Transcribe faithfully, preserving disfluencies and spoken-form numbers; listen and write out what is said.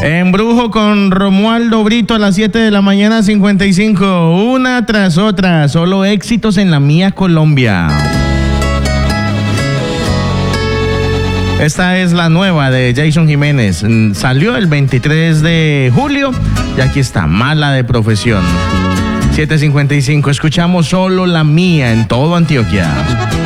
Embrujo con Romualdo Brito a las siete de la mañana, cincuenta y cinco. Una tras otra, solo éxitos en la mía Colombia. Esta es la nueva de Jason Jiménez. Salió el veintitrés de julio y aquí está, Mala de Profesión. siete cincuenta y cinco, escuchamos solo la mía en todo Antioquia.